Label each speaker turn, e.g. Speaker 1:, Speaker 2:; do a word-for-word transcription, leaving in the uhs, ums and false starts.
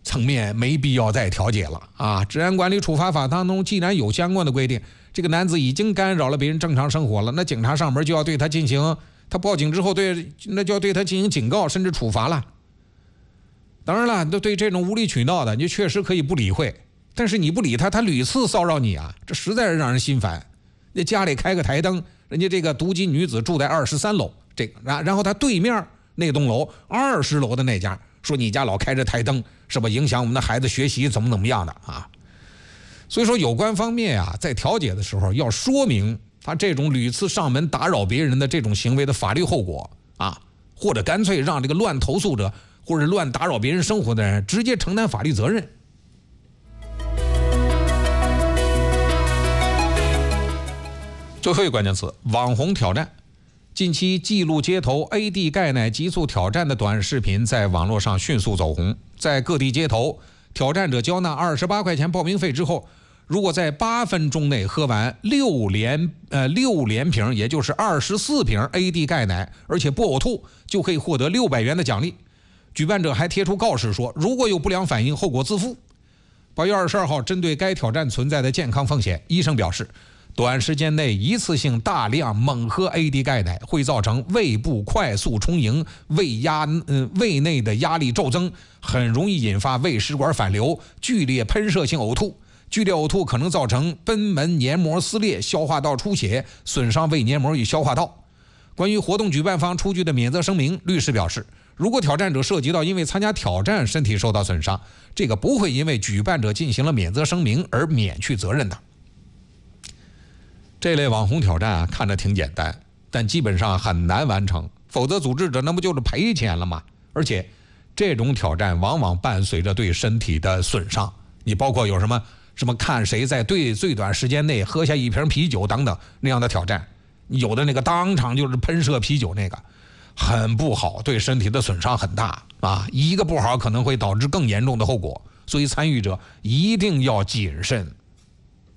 Speaker 1: 层面没必要再调解了啊！治安管理处罚法当中既然有相关的规定，这个男子已经干扰了别人正常生活了，那警察上门就要对他进行，他报警之后对那就要对他进行警告甚至处罚了。当然了，对这种无理取闹的，你确实可以不理会，但是你不理他，他屡次骚扰你啊，这实在是让人心烦。那家里开个台灯，人家这个独居女子住在二十三楼，这个然然后他对面那栋楼二十楼的那家说你家老开着台灯，是吧？影响我们的孩子学习，怎么怎么样的啊？所以说，有关方面啊，在调解的时候要说明他这种屡次上门打扰别人的这种行为的法律后果啊，或者干脆让这个乱投诉者或者乱打扰别人生活的人直接承担法律责任。最后一个关键词：网红挑战。近期记录街头 A D 钙奶急速挑战的短视频在网络上迅速走红，在各地街头，挑战者交纳二十八块钱报名费之后，如果在八分钟内喝完六连呃六连瓶，也就是二十四瓶 A D 钙奶，而且不呕吐，就可以获得六百元的奖励。举办者还贴出告示说，如果有不良反应，后果自负。八月二十二号，针对该挑战存在的健康风险，医生表示，短时间内一次性大量猛喝 A D 钙奶会造成胃部快速充盈，胃压呃胃内的压力骤增，很容易引发胃食管反流，剧烈喷射性呕吐。剧烈呕吐可能造成贲门黏膜撕裂、消化道出血，损伤胃黏膜与消化道。关于活动举办方出具的免责声明，律师表示，如果挑战者涉及到因为参加挑战身体受到损伤，这个不会因为举办者进行了免责声明而免去责任的。这类网红挑战啊，看着挺简单，但基本上很难完成，否则组织者那不就是赔钱了吗？而且这种挑战往往伴随着对身体的损伤，你包括有什么什么看谁在最最短时间内喝下一瓶啤酒等等那样的挑战，有的那个当场就是喷射啤酒，那个很不好，对身体的损伤很大啊，一个不好可能会导致更严重的后果，所以参与者一定要谨慎。